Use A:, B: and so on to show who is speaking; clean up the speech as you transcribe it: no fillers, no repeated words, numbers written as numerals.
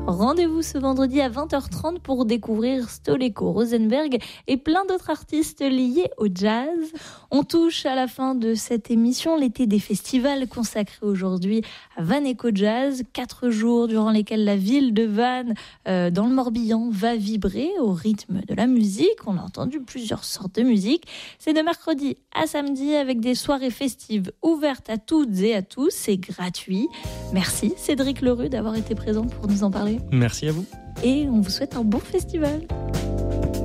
A: Rendez-vous ce vendredi à 20h30 pour découvrir Stoleko, Rosenberg et plein d'autres artistes liés au jazz. On touche à la fin de cette émission, l'été des festivals consacré aujourd'hui à Vannes Eco Jazz. 4 jours durant lesquels la ville de Vannes, dans le Morbihan, va vibrer au rythme de la musique. On a entendu plusieurs sortes de musique. C'est de mercredi à samedi avec des soirées festives ouvertes à toutes et à tous. C'est gratuit. Merci Cédric Lerue d'avoir été présent pour nous en parler.
B: Merci à vous.
A: Et on vous souhaite un bon festival.